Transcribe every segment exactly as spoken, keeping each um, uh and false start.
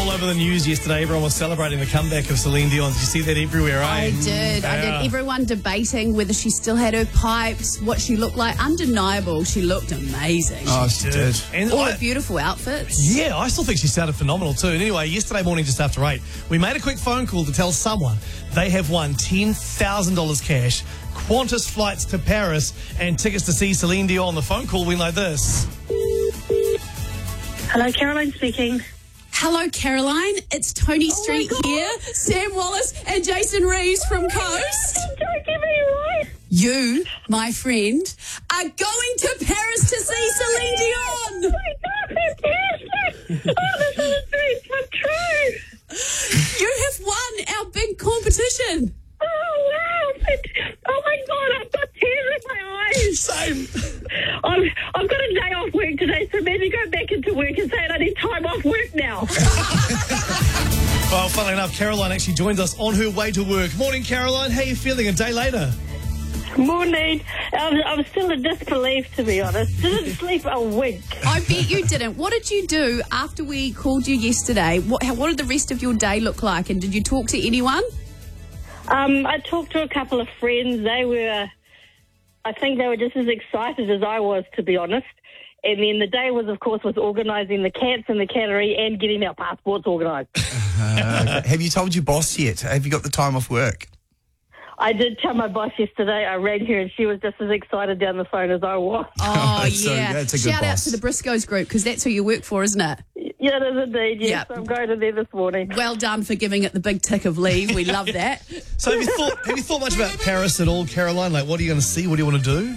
all over the news yesterday. Everyone was celebrating the comeback of Celine Dion. Did you see that everywhere, eh? I did. I Yeah. did. Everyone debating whether she still had her pipes, what she looked like. Undeniable. She looked amazing. Oh, she did. And All I- her beautiful outfits. Yeah, I still think she sounded phenomenal too. And anyway, yesterday morning, just after eight, we made a quick phone call to tell someone they have won ten thousand dollars cash, Qantas flights to Paris, and tickets to see Celine Dion. The phone call went like this. Hello, Caroline speaking. Hello, Caroline. It's Tony Oh Street my God. here, Sam Wallace and Jason Reeves from Coast. Don't give me right. You, my friend, are going to Paris to see Celine Dion. Oh my God, fantastic. Oh, this is a dream come true. You have won our big competition. Oh, wow. Oh, my God, I've got tears in my eyes. Same. I've, I've got a day off work today, so maybe go back into work and say I need time off work now. Well, funnily enough, Caroline actually joins us on her way to work. Morning, Caroline. How are you feeling a day later? Morning. I'm, I'm still in disbelief, to be honest. Didn't sleep a wink. I bet you didn't. What did you do after we called you yesterday? What, how, what did the rest of your day look like? And did you talk to anyone? Um, I talked to a couple of friends. They were, I think they were just as excited as I was, to be honest. And then the day was, of course, was organising the cats and the cattery and getting our passports organised. Uh, have you told your boss yet? Have you got the time off work? I did tell my boss yesterday. I rang her and she was just as excited down the phone as I was. Oh, So, yeah. that's a good Shout out boss. to the Briscoes group, because that's who you work for, isn't it? Yeah, it is indeed. Yes, Yep. I'm going to there this morning. Well done for giving it the big tick of leave. We love that. So have you thought have you thought much about Paris at all, Caroline? Like, what are you going to see? What do you want to do?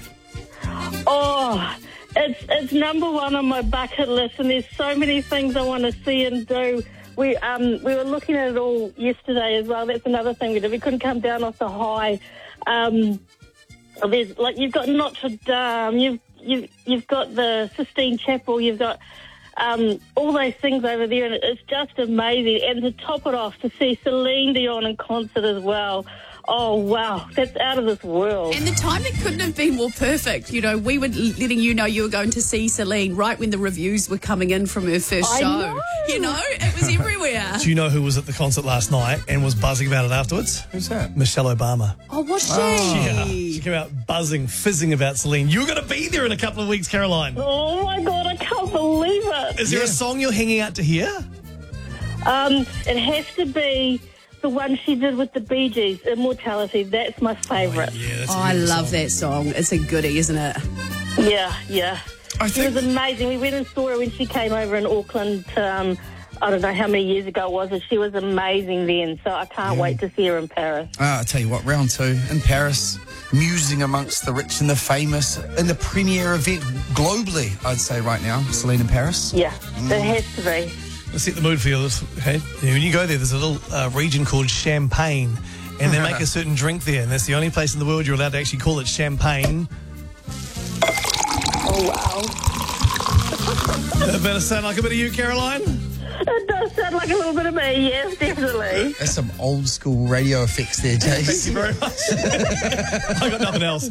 Oh, it's it's number one on my bucket list, and there's so many things I want to see and do. We um we were looking at it all yesterday as well. That's another thing we did. We couldn't come down off the high. Um, there's like you've got Notre Dame, you've you've you've got the Sistine Chapel, you've got um all those things over there, and it's just amazing. And to top it off, to see Celine Dion in concert as well. Oh, wow. That's out of this world. And the timing couldn't have been more perfect. You know, we were letting you know you were going to see Celine right when the reviews were coming in from her first I show. know. You know, it was everywhere. Do you know who was at the concert last night and was buzzing about it afterwards? Who's that? Michelle Obama. Oh, was she? Yeah, she came out buzzing, fizzing about Celine. You're going to be there in a couple of weeks, Caroline. Oh, my God, I can't believe it. Is there Yeah. a song you're hanging out to hear? Um, it has to be the one she did with the Bee Gees, Immortality. That's my favourite. Yeah, that's Oh, a I beautiful love song. that song. It's a goodie, isn't it? Yeah, yeah. I She was think amazing. We went and saw her when she came over in Auckland, um, I don't know how many years ago it was, and she was amazing then. So I can't wait to see her in Paris. Uh, I tell you what, round two in Paris, musing amongst the rich and the famous in the premier event globally, I'd say right now, Celine in Paris. Yeah, it has to be. Let's set the mood for you. Okay? When you go there, there's a little uh, region called Champagne, and they make a certain drink there, and that's the only place in the world you're allowed to actually call it champagne. Oh, wow. That better sound like a bit of you, Caroline. It does sound like a little bit of me, yes, definitely. That's some old school radio effects there, Thank Jace. you very much. I got nothing else.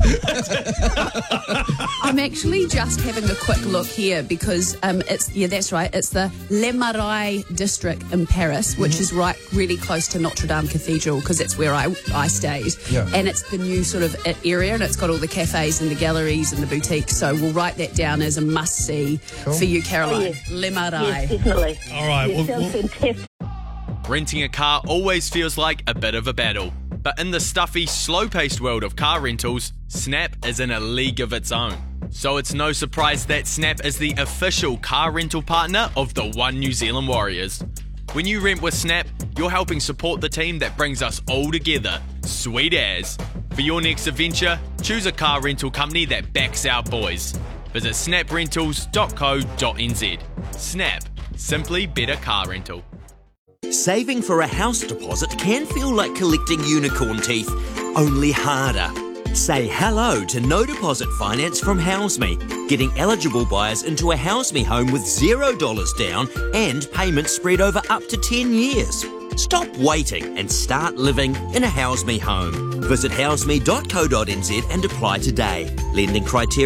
I'm actually just having a quick look here because um, it's, yeah, that's right. It's the Le Marais district in Paris, which is right really close to Notre Dame Cathedral because that's where I, I stayed. Yeah. And it's the new sort of area, and it's got all the cafes and the galleries and the boutiques. So we'll write that down as a must-see Cool. for you, Caroline. Oh, yes. Le Marais. Yes, definitely. All right. Yes, Well, sounds well, fantastic. Renting a car always feels like a bit of a battle. But in the stuffy, slow-paced world of car rentals, Snap is in a league of its own. So it's no surprise that Snap is the official car rental partner of the One New Zealand Warriors. When you rent with Snap, you're helping support the team that brings us all together. Sweet as. For your next adventure, choose a car rental company that backs our boys. Visit snap rentals dot co dot n z. Snap. Simply better car rental. Saving for a house deposit can feel like collecting unicorn teeth, only harder. Say hello to no deposit finance from HouseMe, getting eligible buyers into a HouseMe home with zero dollars down and payments spread over up to ten years. Stop waiting and start living in a HouseMe home. Visit house me dot co dot n z and apply today. Lending criteria